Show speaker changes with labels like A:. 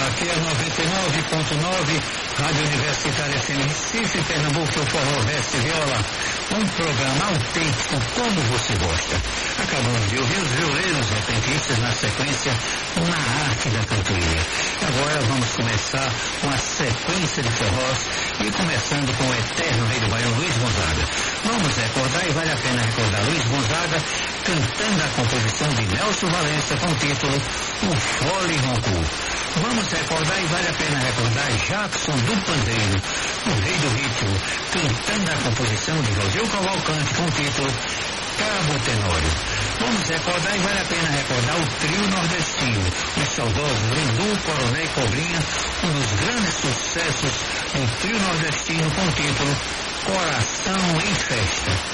A: Aqui é 99.9, Rádio Universitária FM Recife, Pernambuco, o Forró Veste Viola. Um programa autêntico como você gosta. Acabamos de ouvir os violeiros repentistas na sequência Na Arte da Cantoria. Agora vamos começar uma sequência de forrós e começando com o eterno rei do baião, Luiz Gonzaga. Vamos recordar, e vale a pena recordar, Luiz Gonzaga cantando a composição de Nelson Valença com o título O Fole Ronco. Vamos recordar, e vale a pena recordar, Jackson do Pandeiro, o rei do ritmo, cantando a composição de Rogério Cavalcante com o título Cabo Tenório. Vamos recordar, e vale a pena recordar, o trio nordestino, os saudosos Lindu, Coronel e Cobrinha, um dos grandes sucessos do trio nordestino com o título Coração em Festa.